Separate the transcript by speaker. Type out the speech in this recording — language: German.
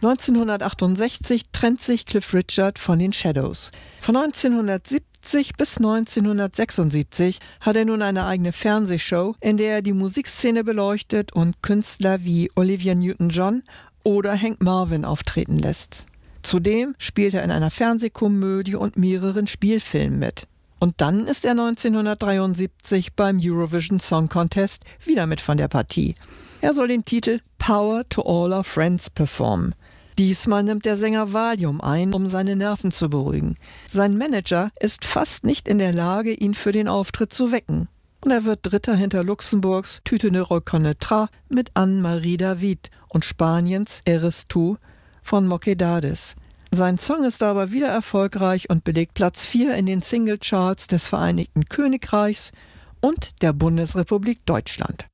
Speaker 1: 1968 trennt sich Cliff Richard von den Shadows. Von 1970 bis 1976 hat er nun eine eigene Fernsehshow, in der er die Musikszene beleuchtet und Künstler wie Olivia Newton-John oder Hank Marvin auftreten lässt. Zudem spielt er in einer Fernsehkomödie und mehreren Spielfilmen mit. Und dann ist er 1973 beim Eurovision Song Contest wieder mit von der Partie. Er soll den Titel Power to All Our Friends performen. Diesmal nimmt der Sänger Valium ein, um seine Nerven zu beruhigen. Sein Manager ist fast nicht in der Lage, ihn für den Auftritt zu wecken. Und er wird Dritter hinter Luxemburgs Tute de Reconnaîtra mit Anne-Marie David und Spaniens Eres tú von Moquedades. Sein Song ist aber wieder erfolgreich und belegt Platz 4 in den Singlecharts des Vereinigten Königreichs und der Bundesrepublik Deutschland.